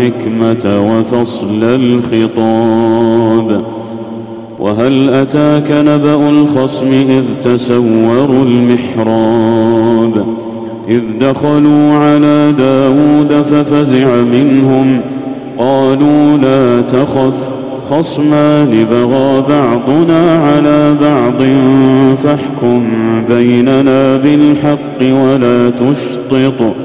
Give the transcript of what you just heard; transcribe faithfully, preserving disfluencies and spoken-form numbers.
والحكمة وفصل الخطاب. وهل أتاك نبأ الخصم إذ تسوروا المحراب إذ دخلوا على داود ففزع منهم قالوا لا تخف خصمان بغى بعضنا على بعض فاحكم بيننا بالحق ولا تشطط